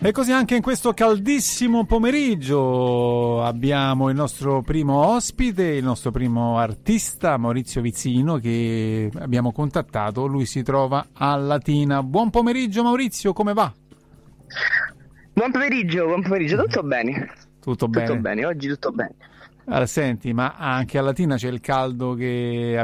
E così anche in questo caldissimo pomeriggio abbiamo il nostro primo ospite, il nostro primo artista, Maurizio Vizzino, che abbiamo contattato. Lui si trova a Latina. Buon pomeriggio Maurizio, come va? Buon pomeriggio, tutto bene? Tutto bene? Tutto bene, oggi tutto bene. Allora, senti, ma anche a Latina c'è il caldo che